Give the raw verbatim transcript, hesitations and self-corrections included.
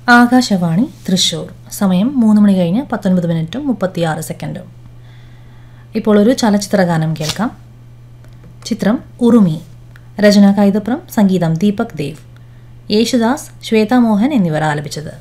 ആകാശവാണി തൃശൂർ. സമയം മൂന്ന് മണി കഴിഞ്ഞ് പത്തൊൻപത് മിനിറ്റും മുപ്പത്തിയാറ് സെക്കൻഡും. ഇപ്പോൾ ഒരു ചലച്ചിത്രഗാനം കേൾക്കാം. ചിത്രം ഉറുമി. രചന കൈതപ്രം, സംഗീതം ദീപക് ദേവ്. യേശുദാസ്, ശ്വേതാ മോഹൻ എന്നിവർ ആലപിച്ചത്.